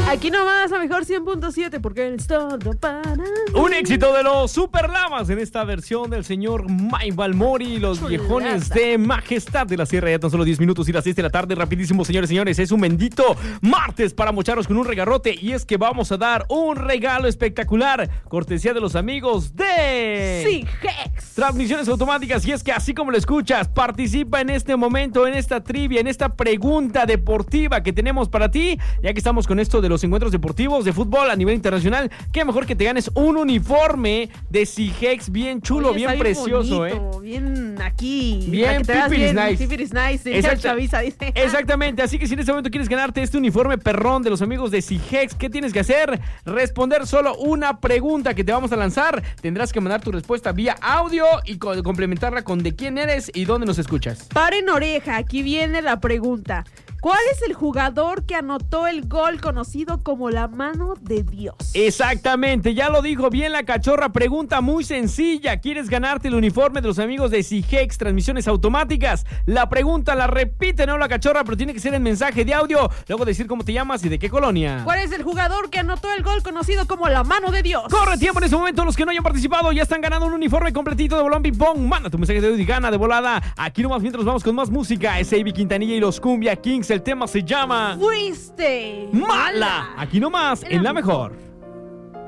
Aquí nomás a mejor 100.7 porque es todo para mí. Un éxito de los Superlamas en esta versión del señor Mike Balmori, los Chulada. viejones de Majestad de la Sierra. Ya tan solo 10 minutos y las 6 de la tarde. Rapidísimo, señores y señores. Es un bendito martes para mocharnos con un regarrote. Y es que vamos a dar un regalo espectacular. Cortesía de los amigos de Sigex. Transmisiones Automáticas. Y es que así como lo escuchas, participa en este momento, en esta trivia, en esta pregunta deportiva que tenemos para ti. Ya que estamos con esto de los encuentros deportivos de fútbol a nivel internacional, qué mejor que te ganes un uniforme de Sigex bien chulo. Oye, bien está precioso, bonito, bien aquí. Bien para que te veas pipiris bien, nice. pipiris nice. Dice Exacto. Chavisa, dice. Exactamente, así que si en este momento quieres ganarte este uniforme perrón de los amigos de Sigex, ¿qué tienes que hacer? Responder solo una pregunta que te vamos a lanzar. Tendrás que mandar tu respuesta vía audio y complementarla con de quién eres y dónde nos escuchas. Paren oreja, aquí viene la pregunta. ¿Cuál es el jugador que anotó el gol conocido como la mano de Dios? Exactamente, ya lo dijo bien la cachorra. Pregunta muy sencilla. ¿Quieres ganarte el uniforme de los amigos de Sigex Transmisiones Automáticas? La pregunta la repite, no la cachorra, pero tiene que ser en mensaje de audio. Luego decir cómo te llamas y de qué colonia. ¿Cuál es el jugador que anotó el gol conocido como la mano de Dios? Corre tiempo en este momento. Los que no hayan participado ya están ganando un uniforme completito de Bolón Ping Pong. Manda tu mensaje de audio y gana de volada. Aquí nomás mientras vamos con más música. Es Avi Quintanilla y los Cumbia Kings. El tema se llama Fuiste Mala. Aquí nomás en la mejor.